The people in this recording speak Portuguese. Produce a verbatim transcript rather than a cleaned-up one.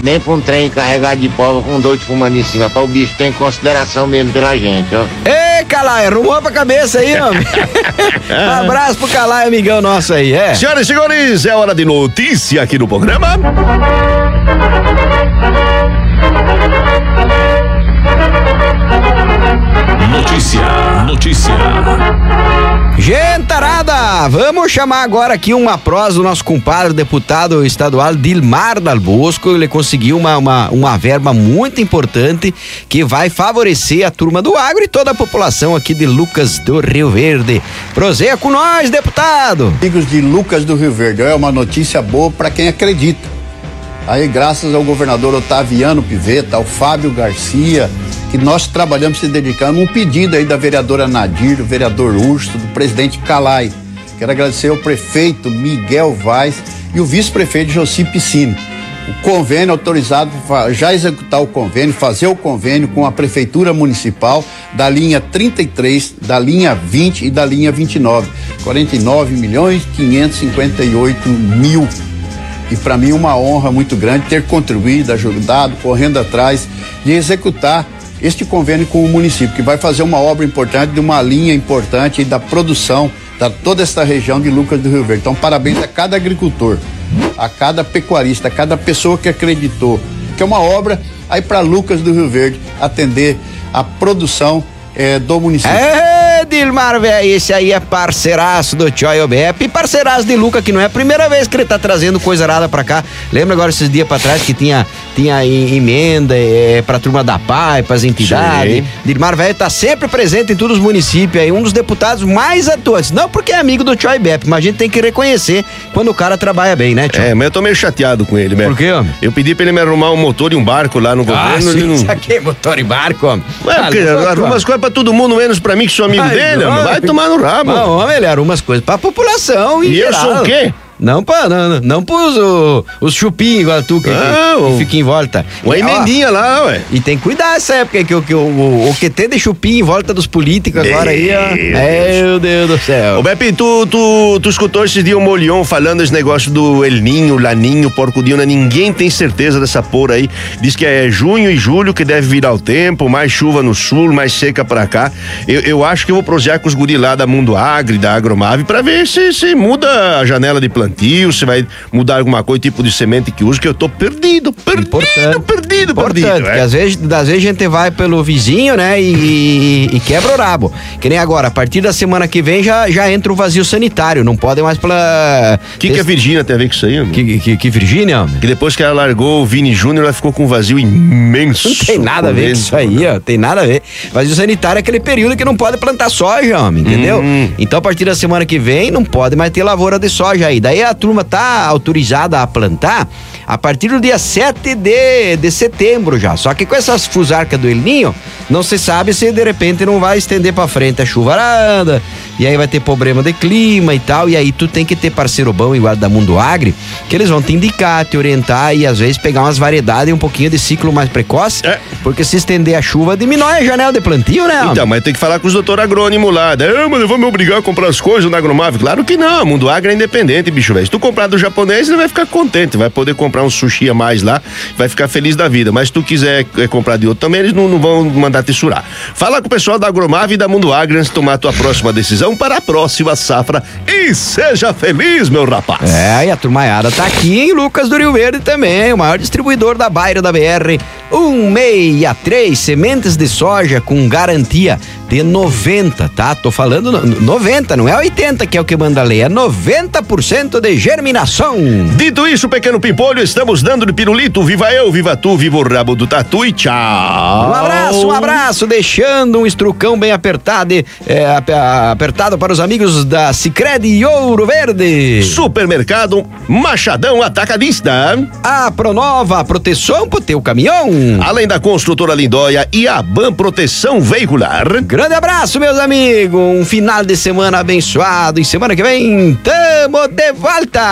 Nem pra um trem carregado de pólvora com dois fumando em cima, pra o bicho ter consideração mesmo pela gente, ó. Ei, Calai, arrumou pra cabeça aí, homem. Um abraço pro Calai, amigão nosso aí, é. Senhoras e senhores, é hora de notícia aqui no programa. Notícia, notícia. Gentarada, vamos chamar agora aqui uma prosa do nosso compadre deputado estadual Dilmar Dal Bosco. Ele conseguiu uma, uma, uma verba muito importante que vai favorecer a turma do agro e toda a população aqui de Lucas do Rio Verde. Proseia com nós, deputado. Amigos de Lucas do Rio Verde, é uma notícia boa para quem acredita. Aí, graças ao governador Otaviano Pivetta, ao Fábio Garcia, que nós trabalhamos se dedicando, um pedido aí da vereadora Nadir, do vereador Urso, do presidente Calai. Quero agradecer ao prefeito Miguel Vaz e o vice-prefeito Joci Piscine. O convênio autorizado para já executar o convênio, fazer o convênio com a prefeitura municipal da linha trinta e três, da linha vinte e da linha vinte e nove. quarenta e nove milhões quinhentos e cinquenta e oito mil. E para mim uma honra muito grande ter contribuído, ajudado, correndo atrás de executar este convênio com o município, que vai fazer uma obra importante, de uma linha importante da produção da toda esta região de Lucas do Rio Verde. Então, parabéns a cada agricultor, a cada pecuarista, a cada pessoa que acreditou, que é uma obra aí para Lucas do Rio Verde atender a produção eh, do município. É, Dilmar, velho, esse aí é parceiraço do Tchoi Obep e parceiraço de Luca, que não é a primeira vez que ele tá trazendo coisa arada pra cá. Lembra agora esses dias pra trás que tinha, tinha emenda é, pra turma da P A I, pras entidades? Sim. Dilmar, velho, tá sempre presente em todos os municípios aí, um dos deputados mais atuantes. Não porque é amigo do Tchoi Obep, mas a gente tem que reconhecer quando o cara trabalha bem, né, Tchoi? É, mas eu tô meio chateado com ele, mesmo. Por quê, homem? Eu pedi pra ele me arrumar um motor e um barco lá no Ah, governo. sim, Ele não... saquei motor e barco, homem. Ué, porque arruma as coisas pra todo mundo, menos pra mim que sou amigo Ai, dele, não, homem. Vai tomar no rabo. Mas, homem, ele arruma as coisas pra população. E eu sou o quê? Não, pra, não, não, não pros o, os chupinhos igual tu que, Não, que, que fica em volta. Uma E, ó, emendinha lá, ué. E tem que cuidar essa época que, que, o, o, o que tem de chupinho em volta dos políticos agora aí, ó. Meu Deus do céu. Ô, Beppe, tu, tu, tu escutou esses dias o Molion falando esse negócio do El Ninho, Laninho, Porco Diuna, ninguém tem certeza dessa porra aí. Diz que é junho e julho que deve virar o tempo, mais chuva no sul, mais seca pra cá. Eu, eu acho que eu vou prosear com os guri lá da Mundo Agri, da Agromave, pra ver se, se muda a janela de plantio, se vai mudar alguma coisa, tipo de semente que usa, que eu tô perdido, perdido, Importante. perdido, Importante, perdido. porque É. às vezes, às vezes a gente vai pelo vizinho, né, e, e, e quebra o rabo. Que nem agora, a partir da semana que vem já, já entra o vazio sanitário, não pode mais pela... O que, que a Virgínia tem a ver com isso aí, homem? Que, que, que Virgínia, homem? Que depois que ela largou o Vini Júnior, ela ficou com um vazio imenso. Não tem nada a ver com isso aí, ó. Tem nada a ver. Vazio sanitário é aquele período que não pode plantar soja, homem, entendeu? Hum. Então, a partir da semana que vem, não pode mais ter lavoura de soja aí. Daí a turma tá autorizada a plantar a partir do dia sete de, de setembro já. Só que com essas fusarcas do El Ninho, não se sabe se de repente não vai estender pra frente a chuvarada, e aí vai ter problema de clima e tal, e aí tu tem que ter parceiro bom igual da Mundo Agri, que eles vão te indicar, te orientar e às vezes pegar umas variedades e um pouquinho de ciclo mais precoce, É. porque se estender a chuva diminui a janela de plantio, né? Então, mas tem que falar com os doutor agrônimo lá. Ah, mas eu vou me obrigar a comprar as coisas na Agromave. Claro que não, o Mundo Agro é independente, bicho velho. Se tu comprar do japonês, ele vai ficar contente, vai poder comprar um sushi a mais lá, vai ficar feliz da vida. Mas se tu quiser é, comprar de outro também, eles não, não vão mandar tessurar. Fala com o pessoal da Agromave e da Mundo Agro antes de tomar a tua próxima decisão para a próxima safra. E seja feliz, meu rapaz. É, e a turmaiada tá aqui em Lucas do Rio Verde também, o maior distribuidor da Bairro da B R cento e sessenta e três, sementes de soja com garantia de noventa, tá? Tô falando no- noventa, não é oitenta que é o que manda a lei, é noventa por cento de germinação. Dito isso, pequeno pimpolho, estamos dando de pirulito. Viva eu, viva tu, viva o rabo do tatu e tchau. Um abraço, um abraço, deixando um estrucão bem apertado, é, ap- apertado para os amigos da Sicredi Ouro Verde. Supermercado Machadão Atacadista. A Pronova, a proteção pro teu caminhão. Além da construtora Lindóia e a Ban Proteção Veicular. Grande abraço, meus amigos. Um final de semana abençoado. E semana que vem, tamo de volta.